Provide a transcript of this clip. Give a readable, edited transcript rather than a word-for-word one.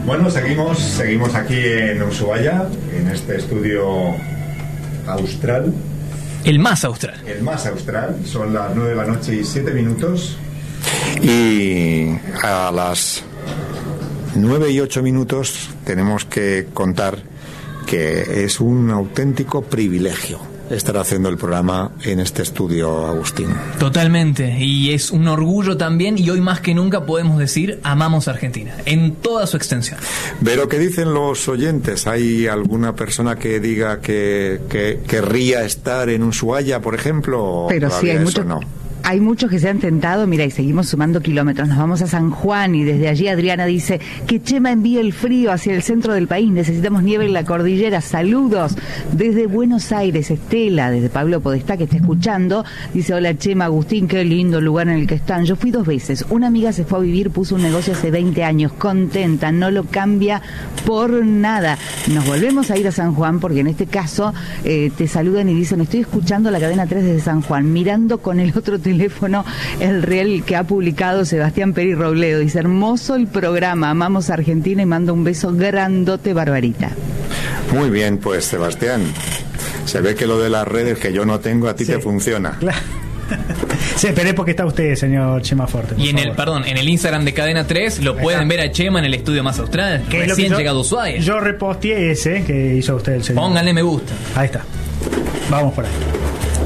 Bueno, seguimos aquí en Ushuaia, en este estudio austral. El más austral. El más austral. Son las 9:07 a.m. Y a las 9:08 tenemos que contar que es un auténtico privilegio estar haciendo el programa en este estudio, Agustín. Totalmente, y es un orgullo también, y hoy más que nunca podemos decir amamos a Argentina, en toda su extensión. Pero ¿qué dicen los oyentes? ¿Hay alguna persona que diga que querría estar en Ushuaia, por ejemplo? Pero sí, hay muchos. No. Hay muchos que se han tentado, mira, y seguimos sumando kilómetros. Nos vamos a San Juan y desde allí Adriana dice que Chema envíe el frío hacia el centro del país. Necesitamos nieve en la cordillera. Saludos desde Buenos Aires. Estela, desde Pablo Podestá, que está escuchando, dice: hola Chema, Agustín, qué lindo lugar en el que están. Yo fui 2 veces. Una amiga se fue a vivir, puso un negocio hace 20 años, contenta, no lo cambia por nada. Nos volvemos a ir a San Juan porque en este caso te saludan y dicen: estoy escuchando la cadena 3 desde San Juan, mirando con el otro teléfono el reel que ha publicado Sebastián Peri Robledo. Dice: hermoso el programa, amamos a Argentina, y manda un beso grandote, Barbarita. Muy bien, pues Sebastián, se ve que lo de las redes que yo no tengo a ti te funciona. Claro. Sí, pero es porque está usted, señor Chema Forte. Y en el Instagram de Cadena 3 lo pueden ver a Chema en el estudio más austral, recién llegado a Ushuaia. Yo reposteé ese que hizo usted, el señor. Pónganle me gusta. Ahí está. Vamos por ahí.